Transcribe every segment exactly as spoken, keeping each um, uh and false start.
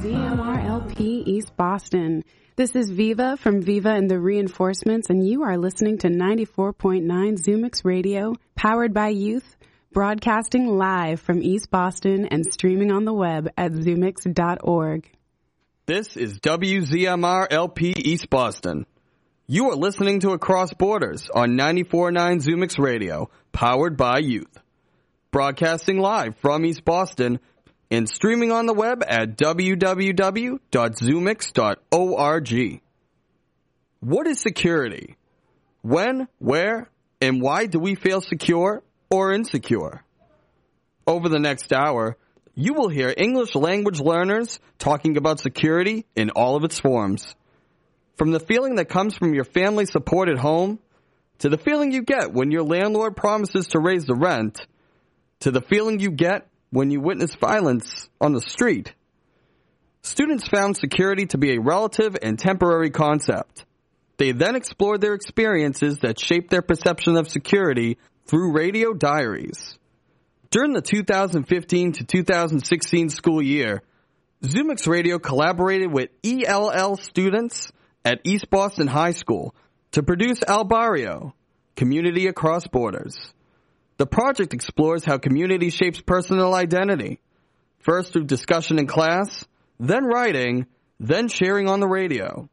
Z M R L P East Boston. This is Viva from Viva and the Reinforcements, and you are listening to ninety-four point nine Zoomix Radio, powered by youth, broadcasting live from East Boston and streaming on the web at zoomix dot org. This is W Z M R L P East Boston. You are listening to Across Borders on ninety-four point nine Zoomix Radio, powered by youth. Broadcasting live from East Boston and streaming on the web at w w w dot zoomix dot org. What is security? When, where, and why do we feel secure or insecure? Over the next hour, you will hear English language learners talking about security in all of its forms. From the feeling that comes from your family support at home, to the feeling you get when your landlord promises to raise the rent, to the feeling you get when you witness violence on the street. Students found security to be a relative and temporary concept. They then explored their experiences that shaped their perception of security through radio diaries. During the two thousand fifteen to two thousand sixteen school year, Zoomix Radio collaborated with E L L students at East Boston High School to produce Al Barrio, Community Across Borders. The project explores how community shapes personal identity, first through discussion in class, then writing, then sharing on the radio.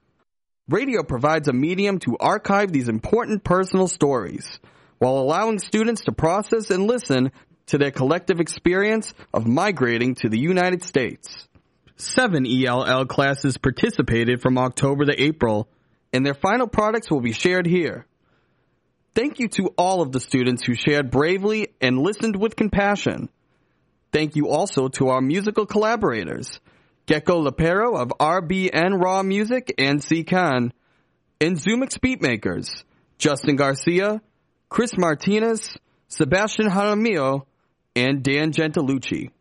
Radio provides a medium to archive these important personal stories, while allowing students to process and listen to their collective experience of migrating to the United States. Seven E L L classes participated from October to April, and their final products will be shared here. Thank you to all of the students who shared bravely and listened with compassion. Thank you also to our musical collaborators, Gecko Lepero of R B N Raw Music and C-Con, and Zoomix Beatmakers, Justin Garcia, Chris Martinez, Sebastian Jaramillo, and Dan Gentilucci.